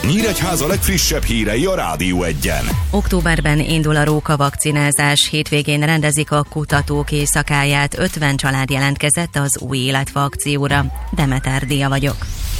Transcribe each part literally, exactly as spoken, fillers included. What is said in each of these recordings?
Nyíregyháza legfrissebb hírei a Rádió Egyen. Októberben indul a róka vakcinázás, hétvégén rendezik a kutatók éjszakáját, ötven család jelentkezett az Új Életfa akcióra. Demeter Dia vagyok.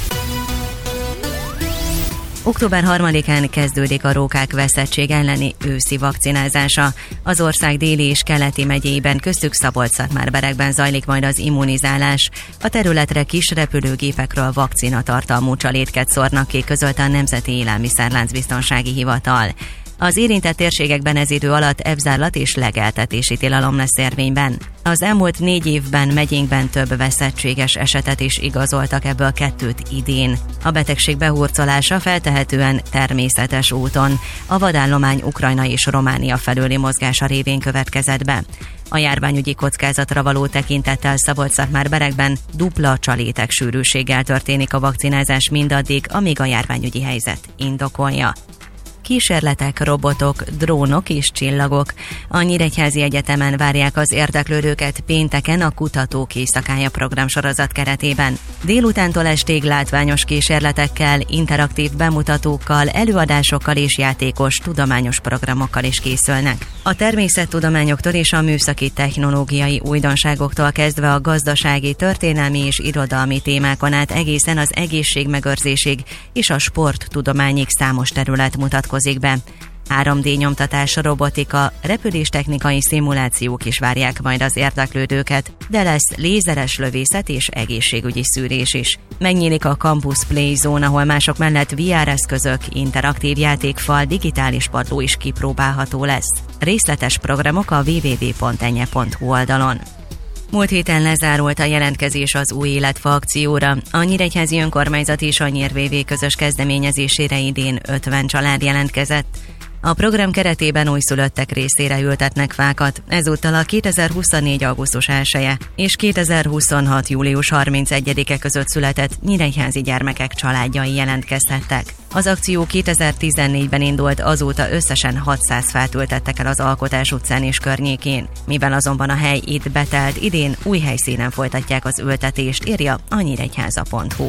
Október harmadikán kezdődik a rókák veszettség elleni őszi vakcinázása. Az ország déli és keleti megyéiben, köztük Szabolcs-Szatmár-Berekben zajlik majd az immunizálás. A területre kis repülőgépekről vakcinatartalmú csalétket szórnak ki, közölte a Nemzeti Élelmiszerláncbiztonsági Hivatal. Az érintett térségekben ez idő alatt evzárlat és legeltetési tilalom lesz érvényben. Az elmúlt négy évben megyénkben több veszettséges esetet is igazoltak, ebből kettőt idén. A betegség behurcolása feltehetően természetes úton, a vadállomány Ukrajna és Románia felőli mozgása révén következett be. A járványügyi kockázatra való tekintettel Szabolcs-Szatmár-Berekben dupla csalétek sűrűséggel történik a vakcinázás mindaddig, amíg a járványügyi helyzet indokolja. Kísérletek, robotok, drónok és csillagok. A Nyíregyházi Egyetemen várják az érdeklődőket pénteken a Kutatók Éjszakája programsorozat keretében. Délutántól estig látványos kísérletekkel, interaktív bemutatókkal, előadásokkal és játékos, tudományos programokkal is készülnek. A természettudományoktól és a műszaki technológiai újdonságoktól kezdve a gazdasági, történelmi és irodalmi témákon át egészen az egészségmegőrzésig és a sporttudományig számos terület mutatkozik be. három dé nyomtatás, robotika, repüléstechnikai szimulációk is várják majd az érdeklődőket, de lesz lézeres lövészet és egészségügyi szűrés is. Megnyílik a Campus Play Zone, ahol mások mellett vé er eszközök, interaktív játékfal, digitális padló is kipróbálható lesz. Részletes programok a double-u double-u double-u pont enye pont hu oldalon. Múlt héten lezárult a jelentkezés az Új Életfa akcióra. A Nyíregyházi Önkormányzat és a Nyír vé vé közös kezdeményezésére idén ötven család jelentkezett. A program keretében újszülöttek részére ültetnek fákat, ezúttal a kétezer-huszonnégy. augusztus elseje és kétezer-huszonhat. július harmincegyedike között született nyíregyházi gyermekek családjai jelentkezhettek. Az akció kétezer-tizennégyben indult, azóta összesen hatszáz fát ültettek el az Alkotás utcán és környékén. Mivel azonban a hely itt betelt, idén új helyszínen folytatják az ültetést, írja a nyíregyháza pont hu.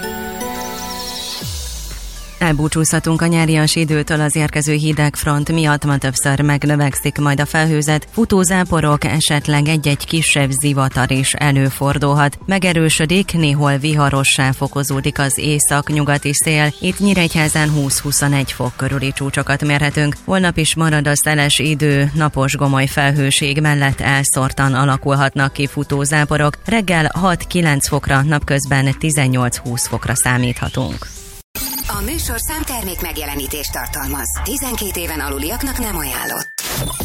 Elbúcsúzhatunk a nyárias időtől, az érkező hideg front miatt ma többször megnövekszik majd a felhőzet, futózáporok, esetleg egy-egy kisebb zivatar is előfordulhat. Megerősödik, néhol viharossá fokozódik az észak-nyugati szél, itt Nyíregyházán húsz-huszonegy fok körüli csúcsokat mérhetünk. Holnap is marad a szeles idő, napos gomoly felhőség mellett elszórtan alakulhatnak ki futózáporok, reggel hat-kilenc fokra, napközben tizennyolc-húsz fokra számíthatunk. A műsorszám termék megjelenítést tartalmaz. tizenkét éven aluliaknak nem ajánlott.